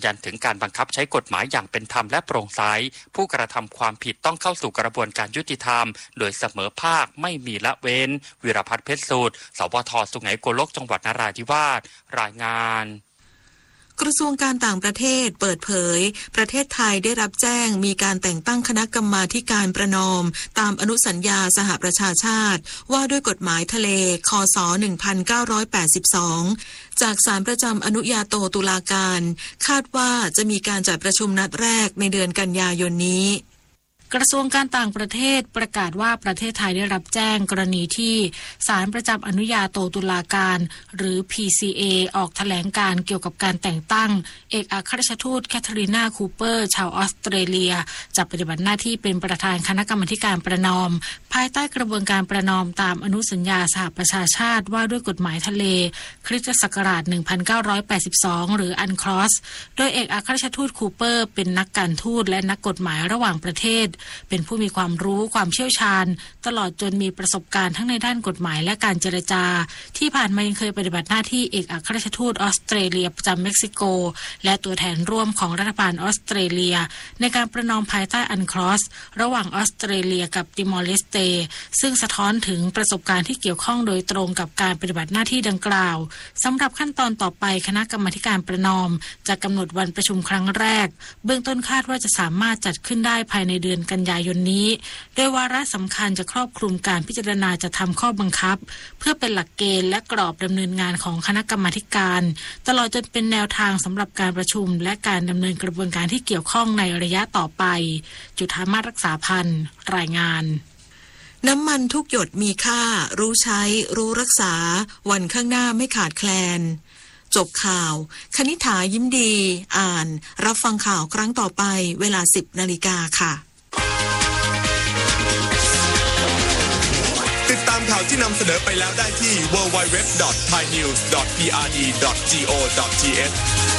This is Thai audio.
ยันถึงการบังคับใช้กฎหมายอย่างเป็นธรรมและโปร่งใสผู้กระทำความผิดต้องเข้าสู่กระบวนการยุติธรรมโดยเสมอภาคไม่มีละเว้นวิรพัฒน์เพชรสูตรสวท.สุไหงโกลกจังหวัดนราธิวาสรายงานกระทรวงการต่างประเทศเปิดเผยประเทศไทยได้รับแจ้งมีการแต่งตั้งคณะกรรมาธิการประนอมตามอนุสัญญาสหประชาชาติว่าด้วยกฎหมายทะเลคศ1982จากศาลประจำอนุญาโตตุลาการคาดว่าจะมีการจัดประชุมนัดแรกในเดือนกันยายนนี้กระทรวงการต่างประเทศประกาศว่าประเทศไทยได้รับแจ้งกรณีที่ศาลประจำอนุญาโตตุลาการหรือ PCA ออกแถลงการเกี่ยวกับการแต่งตั้งเอกอัครราชทูตแคทเธอรีนาคูเปอร์ชาวออสเตรเลียจะปฏิบัติหน้าที่เป็นประธานคณะกรรมาการประนอมภายใต้กระบวนการประนอมตามอนุสัญญาสหประชาชาติว่าด้วยกฎหมายทะเลคริสตศักราช1982หรืออันครอสโดยเอกอัครราชทูตคูเปอร์เป็นนักการทูตและนักกฎหมายระหว่างประเทศเป็นผู้มีความรู้ความเชี่ยวชาญตลอดจนมีประสบการณ์ทั้งในด้านกฎหมายและการเจรจาที่ผ่านมายังเคยปฏิบัติหน้าที่เอกอัครราชทูตออสเตรเลียประจำเม็กซิโกและตัวแทนร่วมของรัฐบาลออสเตรเลียในการประนอมภายใต้อันครอสระหว่างออสเตรเลียกับติมอร์เลสเตซึ่งสะท้อนถึงประสบการณ์ที่เกี่ยวข้องโดยตรงกับการปฏิบัติหน้าที่ดังกล่าวสำหรับขั้นตอนต่อไปคณะกรรมาการประนอมจะกำหนดวันประชุมครั้งแรกเบื้องต้นคาดว่าจะสามารถจัดขึ้นได้ภายในเดือนกันยายนนี้โดยวาระสำคัญจะครอบคลุมการพิจารณาจะทำข้อบังคับเพื่อเป็นหลักเกณฑ์และกรอบดำเนินงานของคณะกรรมาการตลอดจนเป็นแนวทางสำหรับการประชุมและการดำเนินกระบวนการที่เกี่ยวข้องในระยะต่อไปจุฑามาศรักษาพันธ์รายงานน้ำมันทุกหยดมีค่ารู้ใช้รู้รักษาวันข้างหน้าไม่ขาดแคลนจบข่าวคณิษฐายิ้มดีอ่านรับฟังข่าวครั้งต่อไปเวลา 10 นาฬิกาค่ะติดตามข่าวที่นำเสนอไปแล้วได้ที่ www.thainews.prd.go.th